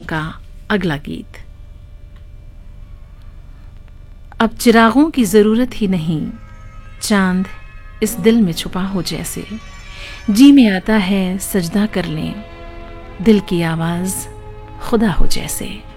का अगला गीत। अब चिरागों की जरूरत ही नहीं, चांद इस दिल में छुपा हो जैसे, जी में आता है सजदा कर लें, दिल की आवाज खुदा हो जैसे।